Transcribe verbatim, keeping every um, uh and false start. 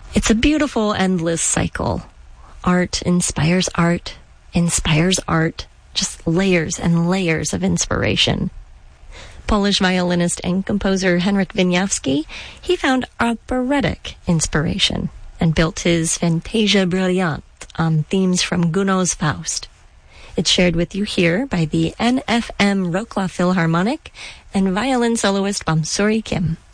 It's a beautiful, endless cycle. Art inspires art, inspires art, just layers and layers of inspiration. Polish violinist and composer Henryk Wieniawski, he found operatic inspiration and built his Fantasia Brilliant on themes from Gounod's Faust. It's shared with you here by the N F M Wrocław Philharmonic and violin soloist Vamsuri Kim.